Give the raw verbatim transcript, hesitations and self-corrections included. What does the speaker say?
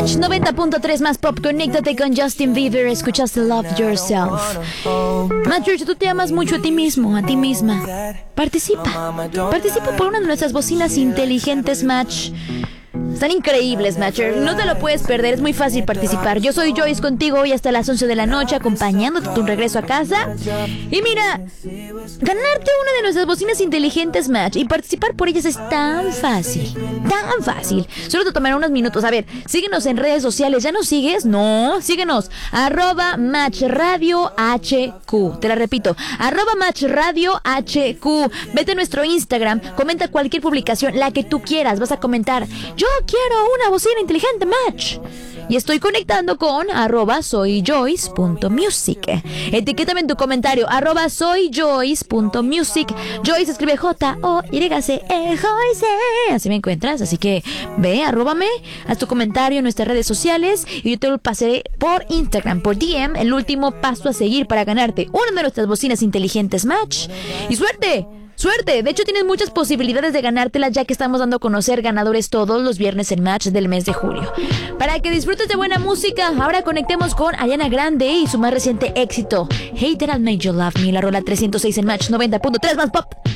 Match noventa punto tres más pop. Conéctate con Justin Bieber. Escuchaste Love Yourself. Match, tú te amas mucho a ti mismo, a ti misma. Participa. Participa por una de nuestras bocinas inteligentes, Match. Están increíbles, Matcher. No te lo puedes perder, es muy fácil participar. Yo soy Joyce contigo hoy hasta las once de la noche, acompañándote a tu regreso a casa. Y mira, ganarte una de nuestras bocinas inteligentes, Match, y participar por ellas es tan fácil, tan fácil. Solo te tomará unos minutos. A ver, síguenos en redes sociales. ¿Ya nos sigues? No, síguenos. Arroba Match Radio H Q. Te la repito, arroba Match Radio H Q. Vete a nuestro Instagram, comenta cualquier publicación, la que tú quieras. Vas a comentar: yo quiero una bocina inteligente, Match. Y estoy conectando con arroba soyjoyce.music. Etiquétame en tu comentario, arroba soyjoyce.music. Joyce escribe J O Y C E Joyce. Así me encuentras, así que ve, arróbame, haz tu comentario en nuestras redes sociales y yo te lo pasaré por Instagram, por D M, el último paso a seguir para ganarte una de nuestras bocinas inteligentes, Match. ¡Y suerte! ¡Suerte! De hecho, tienes muchas posibilidades de ganártelas, ya que estamos dando a conocer ganadores todos los viernes en Match del mes de julio. Para que disfrutes de buena música, ahora conectemos con Ariana Grande y su más reciente éxito, Hate That I Made You Love Me, la rola trescientos seis en Match noventa punto tres más pop.